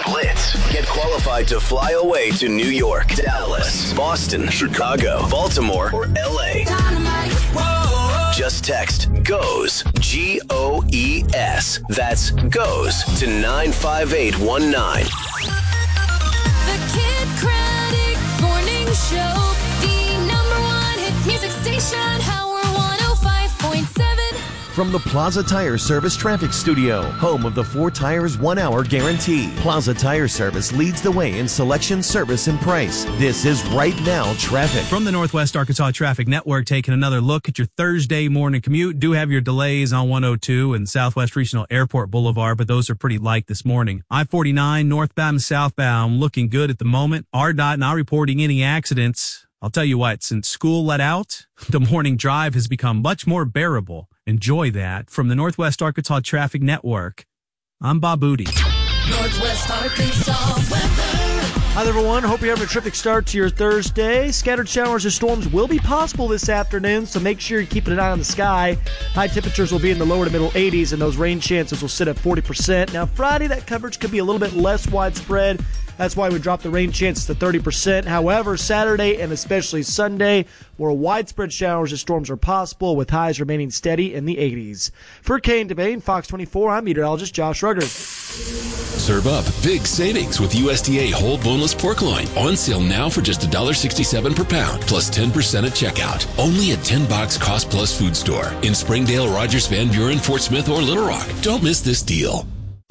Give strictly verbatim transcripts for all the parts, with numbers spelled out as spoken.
Blitz. Get qualified to fly away to New York, Dallas, Boston, Chicago, Baltimore, or L A. Just text GOES, G O E S. That's GOES to nine five eight one nine. The Kid Craddock Morning Show, the number one hit music station, Howard one oh five point seven. From the Plaza Tire Service Traffic Studio, home of the four tires, one hour guarantee. Plaza Tire Service leads the way in selection, service, and price. This is Right Now Traffic. From the Northwest Arkansas Traffic Network, taking another look at your Thursday morning commute. Do have your delays on one oh two and Southwest Regional Airport Boulevard, but those are pretty light this morning. I forty-nine, northbound and southbound, looking good at the moment. R D O T not reporting any accidents. I'll tell you what, since school let out, the morning drive has become much more bearable. Enjoy that. From the Northwest Arkansas Traffic Network, I'm Bob Booty. Northwest Arkansas weather. Hi, everyone. Hope you're having a terrific start to your Thursday. Scattered showers or storms will be possible this afternoon, so make sure you're keeping an eye on the sky. High temperatures will be in the lower to middle eighties, and those rain chances will sit at forty percent. Now, Friday, that coverage could be a little bit less widespread. That's why we dropped the rain chances to thirty percent. However, Saturday and especially Sunday, where widespread showers and storms are possible, with highs remaining steady in the eighties. For Kane DeBane, Fox twenty-four, I'm meteorologist Josh Ruggers. Serve up big savings with U S D A whole boneless pork loin. On sale now for just one dollar sixty-seven per pound, plus ten percent at checkout. Only at ten Box Cost Plus Food Store in Springdale, Rogers, Van Buren, Fort Smith, or Little Rock. Don't miss this deal.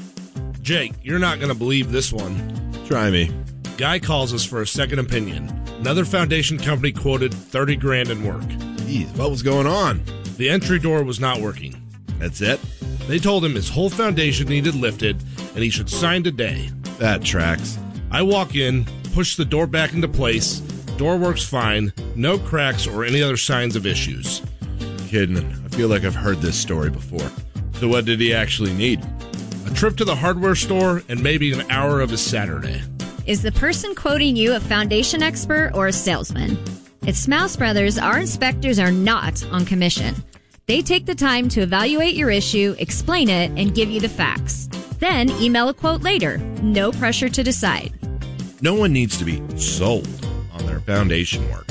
Jake, you're not going to believe this one. Try me. Guy calls us for a second opinion. Another foundation company quoted thirty grand in work. Jeez, what was going on? The entry door was not working. That's it? They told him his whole foundation needed lifted and he should sign today. That tracks. I walk in, push the door back into place. Door works fine. No cracks or any other signs of issues. Kidding. I feel like I've heard this story before. So what did he actually need? A trip to the hardware store and maybe an hour of his Saturday. Is the person quoting you a foundation expert or a salesman? At Smouse Brothers, our inspectors are not on commission. They take the time to evaluate your issue, explain it, and give you the facts. Then email a quote later. No pressure to decide. No one needs to be sold on their foundation work.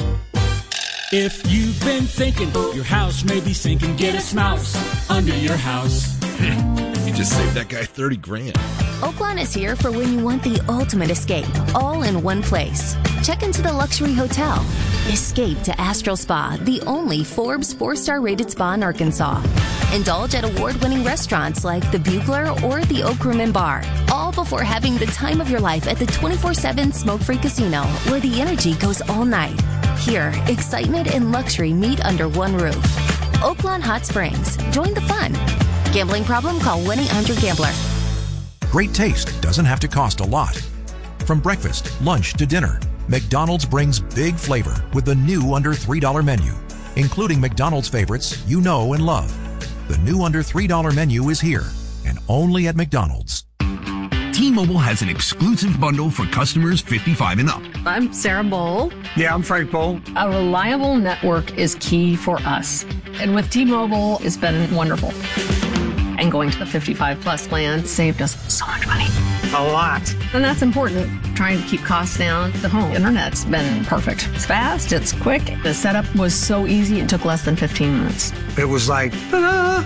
If you've been thinking your house may be sinking, get a Smouse under your house. You just saved that guy thirty grand. Oaklawn is here for when you want the ultimate escape, all in one place. Check into the luxury hotel. Escape to Astral Spa, the only Forbes four-star rated spa in Arkansas. Indulge at award-winning restaurants like the Bugler or the Oak Room and Bar, all before having the time of your life at the twenty-four seven smoke-free casino, where the energy goes all night. Here, excitement and luxury meet under one roof. Oaklawn Hot Springs. Join the fun. Gambling problem? Call one eight hundred gambler. Great taste doesn't have to cost a lot. From breakfast, lunch to dinner, McDonald's brings big flavor with the new under three dollar menu, including McDonald's favorites you know and love. The new under three dollar menu is here, and only at McDonald's. T-Mobile has an exclusive bundle for customers fifty-five and up. I'm Sarah Bowl. Yeah, I'm Frank Bowl. A reliable network is key for us. And with T-Mobile, it's been wonderful. And going to the fifty-five plus plan saved us so much money. A lot. And that's important. Trying to keep costs down. The home internet's been perfect. It's fast, it's quick. The setup was so easy, it took less than fifteen minutes. It was like, ta-da!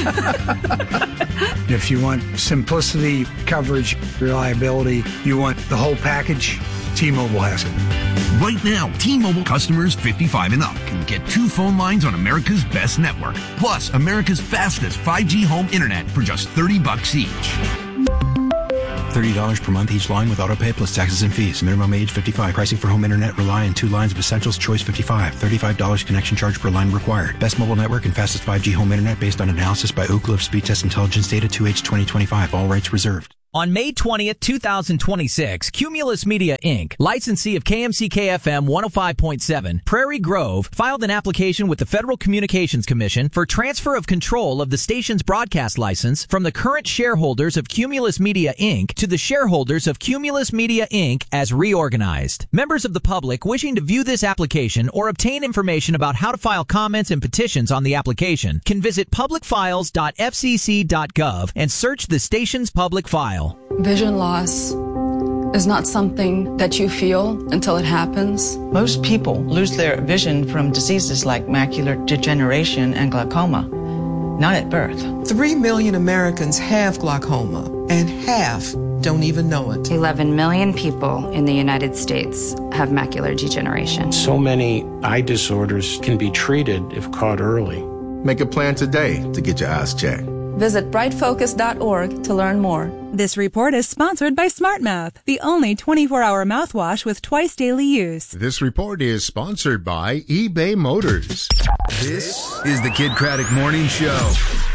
If you want simplicity, coverage, reliability, you want the whole package, T-Mobile has it. Right now, T-Mobile customers fifty-five and up can get two phone lines on America's best network, plus America's fastest five G home internet for just thirty bucks each. thirty dollars per month each line with autopay plus taxes and fees. Minimum age fifty-five. Pricing for home internet rely on two lines of Essentials Choice fifty-five. thirty-five dollars connection charge per line required. Best mobile network and fastest five G home internet based on analysis by Ookla of Speed Test Intelligence data two H twenty twenty-five. All rights reserved. On May twentieth, twenty twenty-six, Cumulus Media Incorporated, licensee of K M C K F M one oh five point seven, Prairie Grove, filed an application with the Federal Communications Commission for transfer of control of the station's broadcast license from the current shareholders of Cumulus Media Incorporated to the shareholders of Cumulus Media Incorporated as reorganized. Members of the public wishing to view this application or obtain information about how to file comments and petitions on the application can visit public files dot f c c dot gov and search the station's public file. Vision loss is not something that you feel until it happens. Most people lose their vision from diseases like macular degeneration and glaucoma, not at birth. Three million Americans have glaucoma, and half don't even know it. eleven million people in the United States have macular degeneration. So many eye disorders can be treated if caught early. Make a plan today to get your eyes checked. Visit bright focus dot org to learn more. This report is sponsored by SmartMouth, the only twenty-four hour mouthwash with twice daily use. This report is sponsored by eBay Motors. This is the Kid Craddock Morning Show.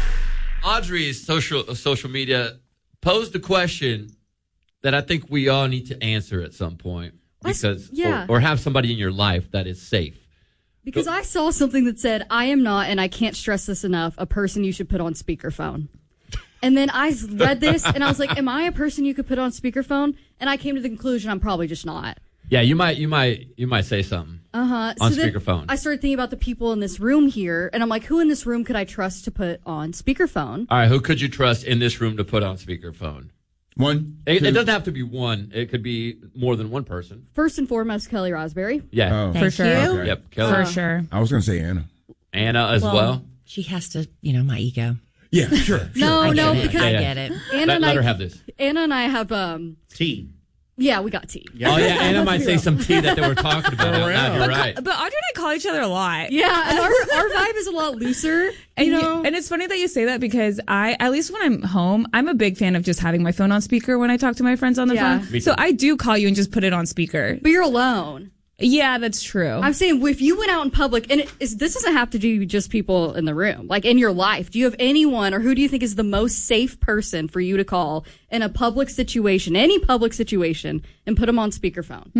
Audrey's social social media posed a question that I think we all need to answer at some point, because yeah. or, or have somebody in your life that is safe. Because I saw something that said, I am not, and I can't stress this enough, a person you should put on speakerphone. And then I read this, and I was like, am I a person you could put on speakerphone? And I came to the conclusion I'm probably just not. Yeah, you might, you might, you might say something uh-huh. on so speakerphone. I started thinking about the people in this room here, and I'm like, who in this room could I trust to put on speakerphone? All right, who could you trust in this room to put on speakerphone? One. It, it doesn't have to be one. It could be more than one person. First and foremost, Kelly Raspberry. Yeah, oh. for sure. Okay. Yep, Kelly. For sure. I was going to say Anna. Anna as well, well. She has to, you know, my ego. Yeah, sure. sure. No, I no, get because I get it. Anna let, and let I, her have this. Anna and I have um tea. Yeah, we got tea. Yeah. Oh yeah, Anna might say some tea that they were talking about. Out loud. You're but, right. But Audrey and I call each other a lot. Yeah, and our our vibe is a lot looser. And you you know, and it's funny that you say that because I, at least when I'm home, I'm a big fan of just having my phone on speaker when I talk to my friends on the Yeah. phone. So I do call you and just put it on speaker. But you're alone. Yeah, that's true. I'm saying if you went out in public, and it is, this doesn't have to do with just people in the room, like in your life, do you have anyone, or who do you think is the most safe person for you to call in a public situation, any public situation, and put them on speakerphone?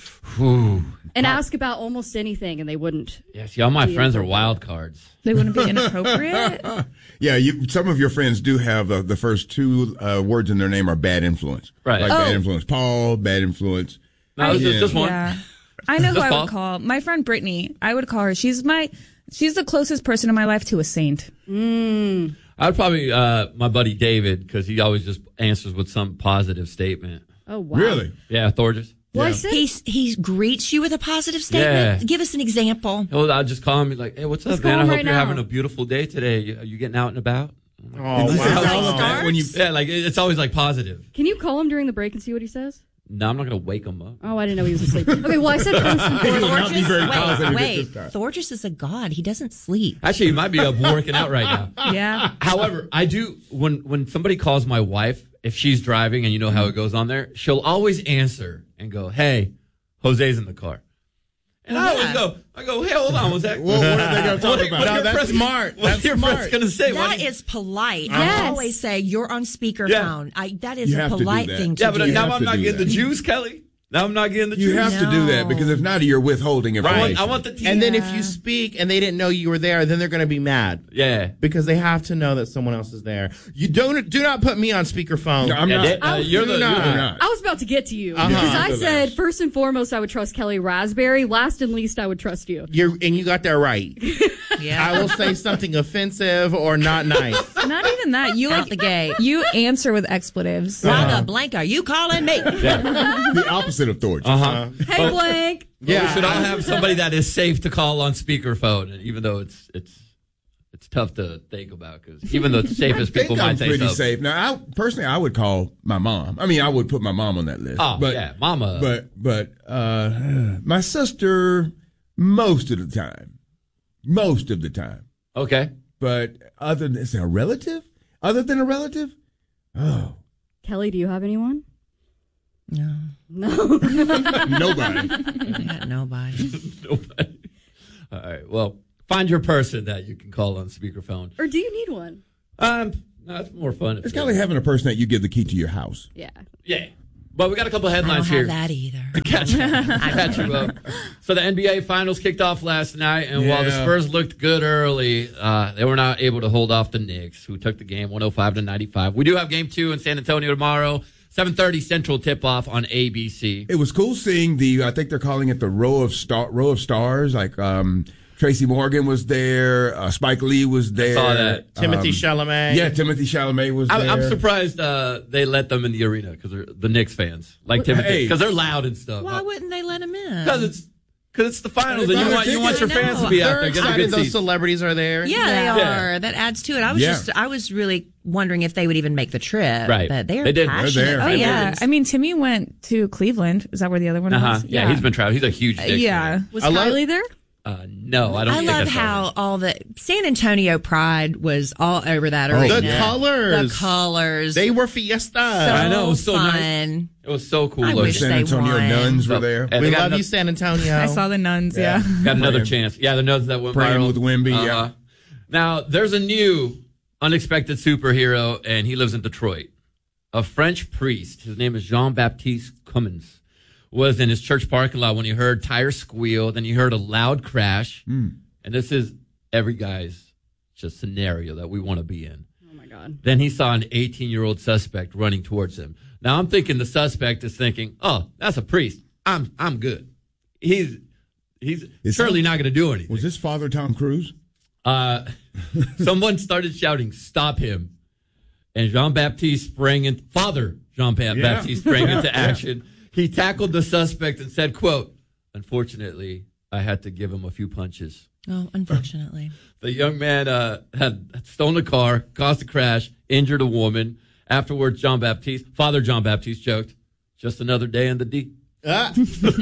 Hmm. Ooh. And ask about almost anything, and they wouldn't. Yeah, see, all my friends are wild cards. They wouldn't be inappropriate? Yeah, you, some of your friends do have uh, the first two uh, words in their name are bad influence. Right. Like Oh. bad influence Paul, bad influence. No, it's just, just one. Yeah. I know who Just I Paul? would call. My friend Brittany. I would call her. She's my, she's the closest person in my life to a saint. Mm. I would probably uh, my buddy David, because he always just answers with some positive statement. Oh wow! Really? Yeah, Thorges. Well, I yeah. said, He's, he greets you with a positive statement. Yeah. Give us an example. He'll, I'll just call him and be like, hey, what's Let's up, man? call I him hope right you're now. having a beautiful day today. You- Are you getting out and about? Oh, Is this wow. how- Starts? When you, yeah, like it- it's always like positive. can you call him during the break and see what he says? No, I'm not going to wake him up. Oh, I didn't know he was asleep. Okay, well, I said first and He will foremost. not be very Thorges, positive wait, at wait. this time. Thorges is a god. He doesn't sleep. Actually, he might be up working out right now. Yeah. However, I do, when, when somebody calls my wife, if she's driving and you know how it goes on there, she'll always answer and go, hey, Jose's in the car. And I always Yeah. go, I go, hey, hold on, what's that? What, what are they going to talk What- about? what No, your that's friends- smart. What's That's your smart. friend's going to say? What That do you- is polite. Yes. I always say you're on speakerphone. I, that is You a have to do polite that. thing to Yeah, but do. You now have I'm to not do getting that. the juice, Kelly. Now I'm not getting the You juice. have to do that because if not, you're withholding I information. want, I want the tea. And then if Yeah. you speak and they didn't know you were there, then they're going to be mad. Yeah. Because they have to know that someone else is there. You don't do not put me on speakerphone. No, I'm Yeah, not. they- uh, you're do the, not. you're the- not. I was about to get to you Uh-huh. because I Yeah. said first and foremost I would trust Kelly Raspberry. Last and least I would trust you. You're, and you got that right. Yeah. I will say something offensive or not nice. Not even that. You Out like the the gate. You answer with expletives. Why the blank are you calling me? The opposite of Thorges. Uh-huh. Hey, blank. Yeah. We should all have somebody that is safe to call on speakerphone, and even though it's it's it's tough to think about because even the safest I people think I'm might say pretty something. safe. Now, I personally, I would call my mom. I mean, I would put my mom on that list. Oh, but, yeah, mama. But but uh, my sister, most of the time, most of the time. Okay. But other than is it a relative? Other than a relative? Oh, Kelly, do you have anyone? No. No. nobody. I got nobody. Nobody. All right. Well, find your person that you can call on speakerphone. Or do you need one? Um, no, it's more fun. if It's you- kind of like having a person that you give the key to your house. Yeah. Yeah. But we got a couple I don't headlines have here. that either. To catch, catch you up. So the N B A Finals kicked off last night, and while the Yeah. Spurs looked good early, uh, they were not able to hold off the Knicks, who took the game one oh five to ninety-five. We do have game two in San Antonio tomorrow, seven thirty Central tip-off on A B C. It was cool seeing the. I think they're calling it the row of star, row of stars, like um, Tracy Morgan was there. Uh, Spike Lee was there. I saw that. Timothy Um, Chalamet. Yeah, Timothy Chalamet was I, there. I'm surprised uh, they let them in the arena because they're the Knicks fans, like Timothy, Hey. because they're loud and stuff. Why wouldn't they let him in? Because it's because it's the finals, They and you buy want their you want your ticket. fans I to be know. out They're there. Get a excited good those seat. celebrities are there. Yeah, they Yeah. are. That adds to it. I was Yeah. just, I was really wondering if they would even make the trip. Right. But they are They did. They're passionate. there. Oh fans. yeah, I mean Timmy went to Cleveland. Is that where the other one Uh huh. was? Yeah, he's been traveling. He's a huge. Uh, Knicks yeah. fan. Was I love- Kylie there? Uh, no, I don't. I think love I saw how it. all the San Antonio pride was all over that Oh, arena. The colors. The colors. They were fiesta. so I know, it was so nice. fun. It was so cool. I looking. wish San they Antonio won. Nuns were So- there. and we they got love ano- you, San Antonio. I saw the nuns. Yeah. Got another Praying. chance. Yeah, the notes that went Praying viral. with Wemby, yeah. Uh-huh. Now, there's a new unexpected superhero, and he lives in Detroit. A French priest, his name is Jean-Baptiste Cummins, was in his church parking lot when he heard tires squeal. Then he heard a loud crash. Mm. And this is every guy's just scenario that we want to be in. Oh my God. Then he saw an eighteen-year-old suspect running towards him. Now I'm thinking the suspect is thinking, "Oh, that's a priest. I'm I'm good. He's he's Is surely that- not going to do anything." Was this Father Tom Cruise? Uh, someone started shouting, "Stop him!" And Jean Baptiste sprang in. Father Jean Baptiste Yeah. sprang into Yeah. action. He tackled the suspect and said, "Quote: Unfortunately, I had to give him a few punches." Oh, unfortunately. The young man uh, had stolen a car, caused a crash, injured a woman. Afterwards, John Baptiste, Father John Baptiste, joked, "Just another day in the D." Ah.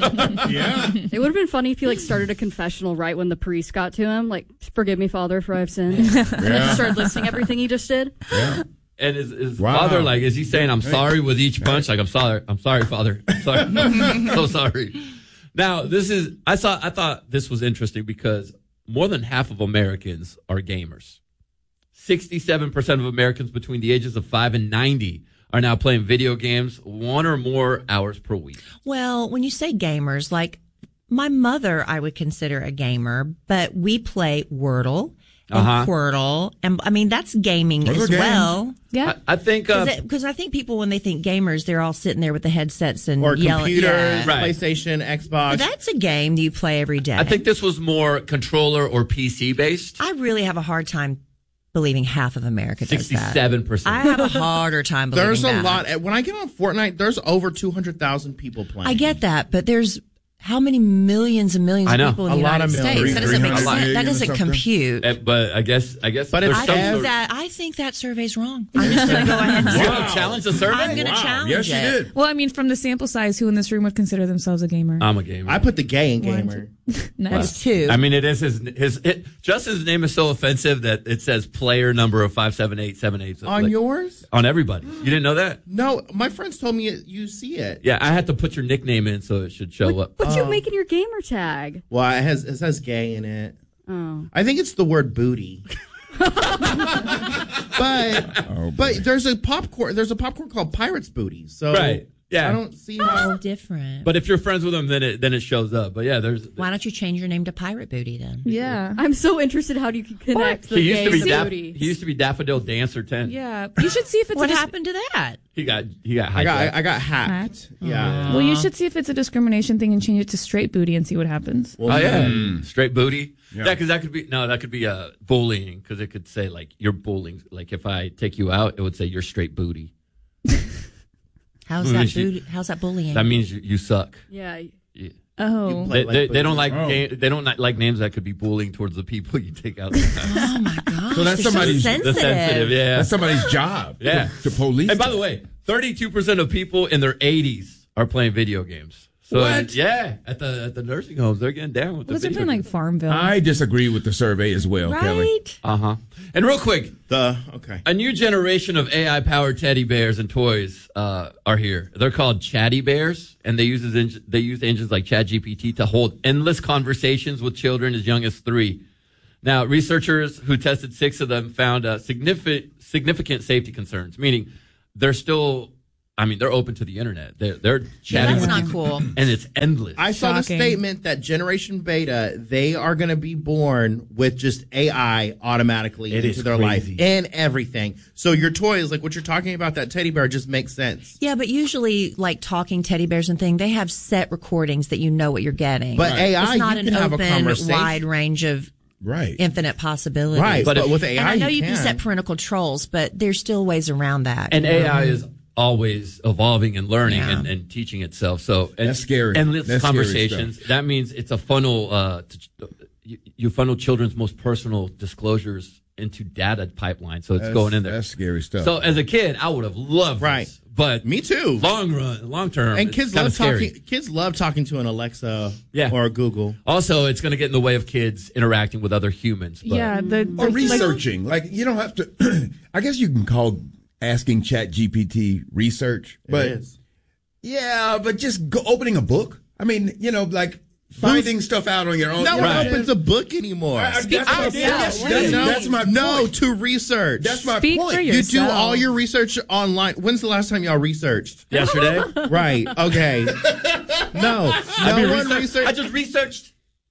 Yeah. It would have been funny if he like started a confessional right when the priest got to him, like, "Forgive me, Father, for I've sinned." And then Yeah. just started listing everything he just did. Yeah. And his, his Wow. father, like, is he saying, "I'm sorry" with each punch? Like, "I'm sorry, I'm sorry, Father, I'm sorry, so sorry." Now, this is I saw I thought this was interesting because more than half of Americans are gamers. Sixty-seven percent of Americans between the ages of five and ninety are now playing video games one or more hours per week. Well, when you say gamers, like my mother, I would consider a gamer, but we play Wordle and Uh-huh. Quirtle. And I mean, that's gaming Those are as games. well. Yeah. I, I think uh, Because I think people, when they think gamers, they're all sitting there with the headsets and Or yelling. computers, Yeah. Right. PlayStation, Xbox. But that's a game that you play every day. I think this was more controller or P C based. I really have a hard time believing half of America does that. Sixty-seven I percent. have a harder time believing There's a that. lot. When I get on Fortnite, there's over two hundred thousand people playing. I get that, but there's how many millions and millions I of know. people in A the lot United of States? millions. That doesn't make three hundred sense. That million or doesn't something. compute. Uh, But I guess I guess But it's there's I some think sort- that I think that survey's wrong. I'm just going to go ahead and You say gonna challenge the survey? I'm going to Wow. challenge Yes, you it. did. Well, I mean, from the sample size, who in this room would consider themselves a gamer? I'm a gamer. I put the gay in One, gamer. That's two. I mean, it is his his it, Justin's name is so offensive that it says player number of five seven eight seven eight On like, yours? on everybody. You didn't know that? No, my friends told me it, you see it. Yeah, I had to put your nickname in so it should show up. What you making your gamer tag? Well, it has it says gay in it. Oh. I think it's the word booty. but Oh, but there's a popcorn there's a popcorn called Pirates Booty. So Right. Yeah. I don't see how That's different. But if you're friends with him, then it then it shows up. But yeah, there's Why don't you change your name to Pirate Booty then? Yeah. I'm so interested how you can connect the he used to be gay Daff- booty. he used to be Daffodil Dancer ten. Yeah. You should see if it's What a dis- happened to that? He got he got I got hijacked. I got hacked. Yeah. Well, you should see if it's a discrimination thing and change it to straight booty and see what happens. Well, Oh yeah, Mm. straight booty. Yeah. Yeah, because that could be no, that could be uh, bullying. Because it could say like you're bullying. Like if I take you out, it would say you're straight booty. How's Well, that she- booty? How's that bullying? That means you, you suck. Yeah. Yeah. Oh. They, like they, they don't booty. like Oh. ga- they don't like, like names that could be bullying towards the people you take out. Oh my gosh. So that's they're somebody's- so The The sensitive. sensitive, yeah, That's somebody's job. yeah. To, to police. And by the way, thirty-two percent of people in their eighties are playing video games. So What? yeah, at the at the nursing homes, they're getting down with the Was it video playing like games. Farmville? I disagree with the survey as well, Kelly. Right? Uh huh. And real quick, The okay. a new generation of A I-powered teddy bears and toys uh, are here. They're called Chatty Bears, and they use en- they use engines like ChatGPT to hold endless conversations with children as young as three. Now, researchers who tested six of them found uh, significant significant safety concerns, meaning they're still I mean, they're open to the internet. They're they're chatting. That's with not you, cool. and it's endless. I saw the Shocking. statement that Generation Beta, they are going to be born with just A I automatically It into is their crazy. life and everything. So your toys, like what you're talking about, that teddy bear just makes sense. Yeah, but usually, like talking teddy bears and thing, they have set recordings that you know what you're getting. But A I, it's not you an can have a open, conversation. wide range of Right. infinite possibilities. Right, but, but with A I, and I know you, you can. set parental controls, but there's still ways around that. And you know? A I is always evolving and learning Yeah. and, and teaching itself. So and That's scary. Endless That's scary conversations. That means it's a funnel. Uh, to, you, you funnel children's most personal disclosures into data pipeline. So it's That's- going in there. That's scary stuff. So as a kid, I would have loved Right. this, but me too. Long run, long term, And it's kids kinda love scary. talking. Kids love talking to an Alexa Yeah. or a Google. Also, it's going to get in the way of kids interacting with other humans. But Yeah, the, the or researching. Like, you don't have to. I guess you can call asking Chat G P T research, but it is. yeah, but just go, opening a book. I mean, you know, like finding stuff out on your own. No you one know, opens a book anymore. I- I- Speak that's for my- yourself. yes, that's- no, that's my no point. to research. That's my Speak point. for You do yourself. all your research online. When's the last time y'all researched? yesterday, Right. Okay. No. I, No mean, one research- researched. I just researched.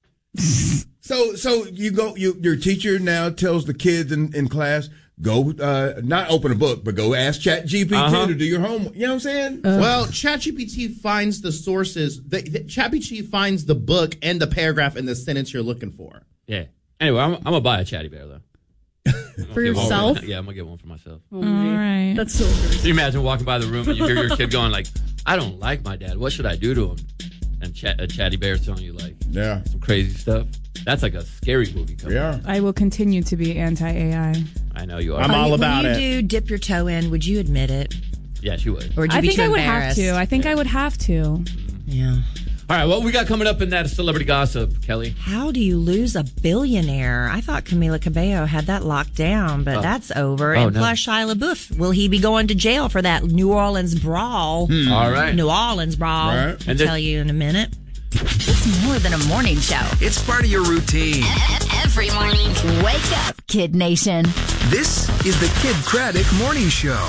So, so you go. You, your teacher now tells the kids in, in class, go uh, not open a book, but go ask Chat G P T Uh-huh. to do your homework. You know what I'm saying? Well, ChatGPT finds the sources. The, the, ChatGPT finds the book and the paragraph and the sentence you're looking for. Yeah. Anyway, I'm, I'm gonna buy a Chatty Bear though. For yourself? Yeah, I'm gonna get one for myself. Oh, All right. That's so weird. Can you imagine walking by the room and you hear your kid going like, "I don't like my dad. What should I do to him?" And Ch- a Chatty Bear telling you like, yeah, some crazy stuff. That's like a scary movie coming. Yeah. I will continue to be anti-A I. I know you are. I'm all about when it. you do dip your toe in, would you admit it? Yeah, she would. Or would you I be think too I would have embarrassed? to. I think I would have to. Yeah. All right, what we got coming up in that celebrity gossip, Kelly? How do you lose a billionaire? I thought Camila Cabello had that locked down, but Oh. that's over. Oh, and no. plus, Shia LaBeouf, will he be going to jail for that New Orleans brawl? Hmm. All right. New Orleans brawl. Right. I'll And this- tell you in a minute. It's more than a morning show. It's part of your routine. Every morning. Wake up, Kid Nation. This is the Kid Craddock Morning Show.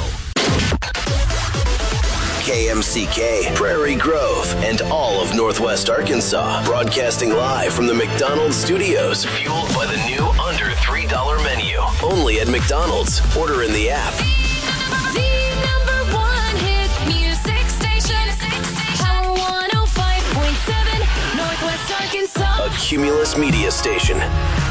K M C K, Prairie Grove, and all of Northwest Arkansas. Broadcasting live from the McDonald's studios. Fueled by the new under three dollar menu. Only at McDonald's. Order in the app. The number one hit music station. Power one oh five point seven, Northwest Arkansas. A Cumulus Media Station.